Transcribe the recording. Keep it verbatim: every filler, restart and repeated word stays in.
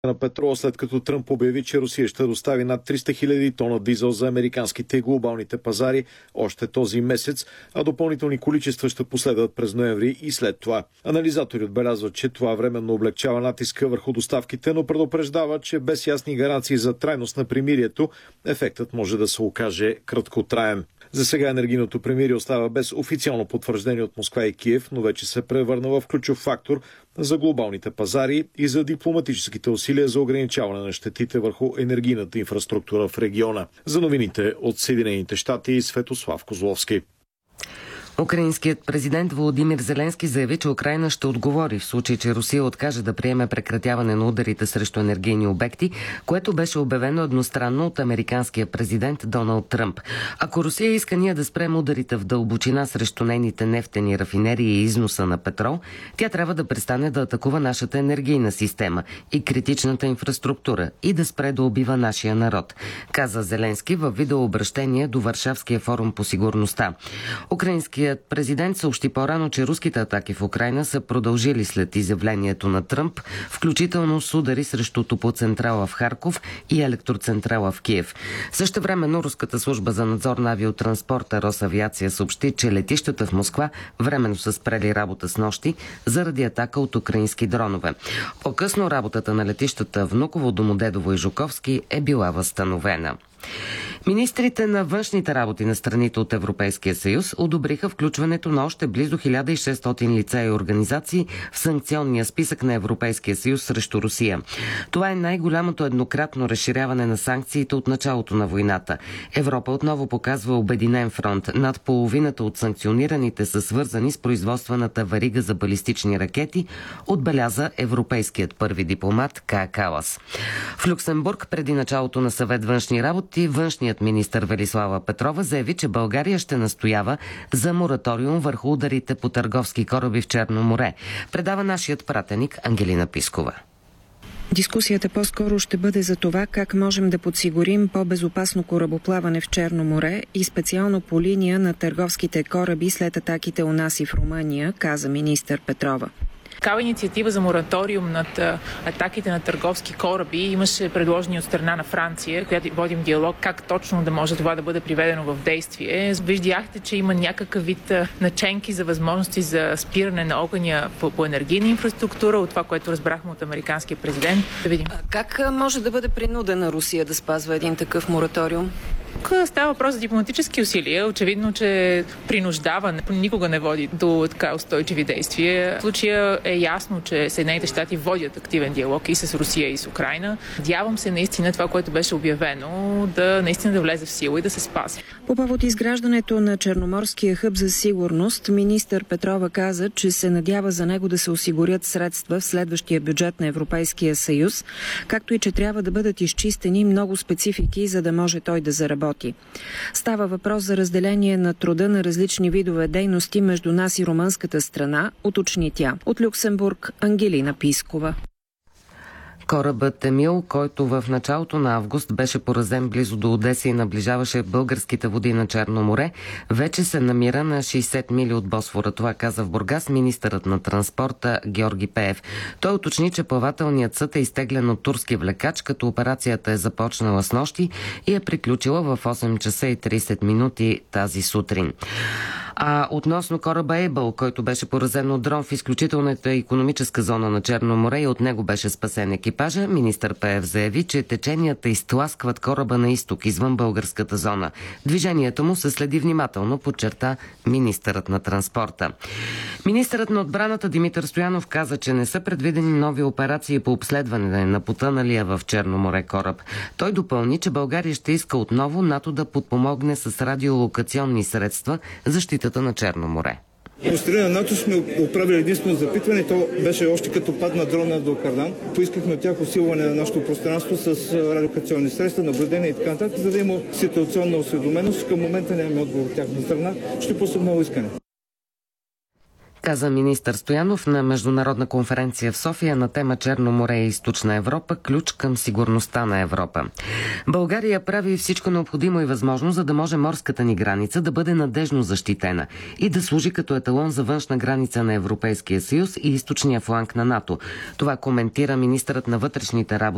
на петрола, след като Тръмп обяви, че Русия ще достави над триста хиляди тона дизел за американските и глобалните пазари още този месец, а допълнителни количества ще последват през ноември и след това. Анализатори отбелязват, че това временно облегчава натиска върху доставките, но предупреждава, че без ясни гаранции за трайност на примирието, ефектът може да се окаже краткотраен. За сега енергийното примирие остава без официално потвърждение от Москва и Киев, но вече се превърна в ключов фактор за глобалните пазари и за дипломатическите усилия за ограничаване на щетите върху енергийната инфраструктура в региона. За новините от Съединените щати, Светослав Козловски. Украинският президент Володимир Зеленски заяви, че Украйна ще отговори в случай, че Русия откаже да приеме прекратяване на ударите срещу енергийни обекти, което беше обявено едностранно от американския президент Доналд Тръмп. Ако Русия иска ние да спрем ударите в дълбочина срещу нейните нефтени рафинерии и износа на петрол, тя трябва да престане да атакува нашата енергийна система и критичната инфраструктура и да спре да убива нашия народ, каза Зеленски във видеообращение до Варшавския форум по сигурността. Украинският президент съобщи по-рано, че руските атаки в Украйна са продължили след изявлението на Тръмп, включително с удари срещу топлоцентрала в Харков и електроцентрала в Киев. Същевременно Руската служба за надзор на авиотранспорта Росавиация съобщи, че летищата в Москва временно са спрели работа с нощи заради атака от украински дронове. По-късно работата на летищата Внуково, Домодедово и Жуковски е била възстановена. Министрите на външните работи на страните от Европейския съюз одобриха включването на още близо хиляда и шестстотин лица и организации в санкционния списък на Европейския съюз срещу Русия. Това е най-голямото еднократно разширяване на санкциите от началото на войната. Европа отново показва обединен фронт. Над половината от санкционираните са свързани с производствената верига за балистични ракети, отбеляза европейският първи дипломат Кая Калас. В Люксембург преди началото на съвет външни работи, външният министър Велислава Петрова заяви, че България ще настоява за мораториум върху ударите по търговски кораби в Черно море. Предава нашият пратеник Ангелина Пискова. Дискусията по-скоро ще бъде за това как можем да подсигурим по-безопасно корабоплаване в Черно море и специално по линия на търговските кораби след атаките у нас и в Румъния, каза министър Петрова. Такава инициатива за мораториум над атаките на търговски кораби имаше предложени от страна на Франция, която водим диалог как точно да може това да бъде приведено в действие. Виждахте, че има някакъв вид наченки за възможности за спиране на огъня по, по енергийна инфраструктура, от това, което разбрахме от американския президент. Да видим. Как може да бъде принудена Русия да спазва един такъв мораториум? Става въпрос за дипломатически усилия. Очевидно, че принуждаване никога не води до така устойчиви действия. В случая е ясно, че Съединените щати водят активен диалог и с Русия, и с Украйна. Надявам се наистина това, което беше обявено, да наистина да влезе в сила и да се спази. По повод изграждането на Черноморския хъб за сигурност, министър Петрова каза, че се надява за него да се осигурят средства в следващия бюджет на Европейския съюз, както и че трябва да бъдат изчистени много специфики, за да може той да заработи. Става въпрос за разделение на труда на различни видове дейности между нас и румънската страна, уточни тя. От Люксембург Ангелина Пискова. Корабът Емил, който в началото на август беше поразен близо до Одеса и наближаваше българските води на Черно море, вече се намира на шейсет мили от Босфора. Това каза в Бургас министърът на транспорта Георги Пеев. Той уточни, че плавателният съд е изтеглен от турски влекач, като операцията е започнала с нощи и е приключила в осем часа и трийсет минути тази сутрин. А относно кораба Ейбъл, който беше поразен от дрон в изключителната икономическа зона на Черно море и от него беше спасен екипажа, министър Пеев заяви, че теченията изтласкват кораба на изток, извън българската зона. Движението му се следи внимателно, подчерта министърът на транспорта. Министърът на отбраната Димитър Стоянов каза, че не са предвидени нови операции по обследване на потъналия в Черно море кораб. Той допълни, че България ще иска отново НАТО да подпомогне с радиолокационни средства защитата на Черно море. От страна на НАТО сме оправили единствено запитване. То беше още като падна дрона до Кардан. Поискахме от тях усилване на нашето пространство с радиолокационни средства, наблюдение и така нататък, за да има ситуационна осведоменост. Към момента нямаме отговор от тяхна страна. Ще пуснем ново искане. Каза министър Стоянов на международна конференция в София на тема Черно море и Източна Европа – ключ към сигурността на Европа. България прави всичко необходимо и възможно, за да може морската ни граница да бъде надежно защитена и да служи като еталон за външна граница на Европейския съюз и източния фланг на НАТО. Това коментира министърът на вътрешните работи